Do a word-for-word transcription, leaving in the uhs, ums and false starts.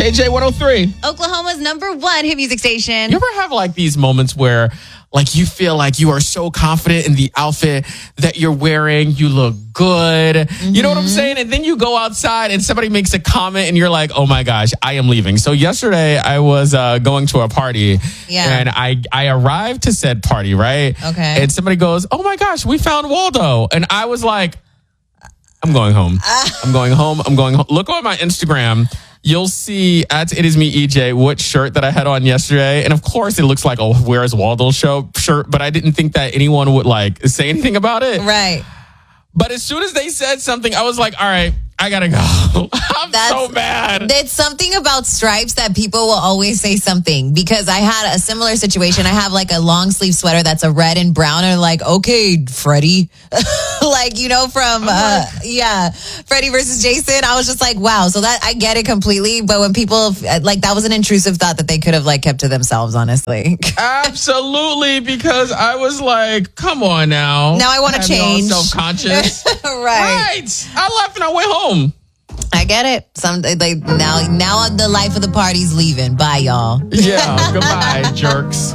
K J one oh three. Oklahoma's number one hit music station. You ever have like these moments where like you feel like you are so confident in the outfit that you're wearing, you look good. Mm-hmm. You know what I'm saying? And then you go outside and somebody makes a comment and you're like, oh my gosh, I am leaving. So yesterday I was uh, going to a party yeah. and I, I arrived to said party, right? Okay. And somebody goes, oh my gosh, we found Waldo. And I was like, I'm going home. I'm going home. I'm going home. Look on my Instagram. You'll see at It Is Me E J what shirt that I had on yesterday. And of course, it looks like a Where's Waldo show shirt, but I didn't think that anyone would like say anything about it. Right. But as soon as they said something, I was like, all right, I gotta go. I'm That's, so mad. It's something about stripes that people will always say something, because I had a similar situation. I have like a long sleeve sweater that's a red and brown, and like, okay, Freddie. Like, you know, from, uh, yeah, Freddie versus Jason. I was just like, wow. So that, I get it completely. But when people, like, that was an intrusive thought that they could have like kept to themselves, honestly. Absolutely, because I was like, come on now. Now I want to change. Self-conscious. Right. Right. I left and I went home. I get it. Some they now now the life of the party's leaving. Bye, y'all. Yeah. Goodbye, jerks.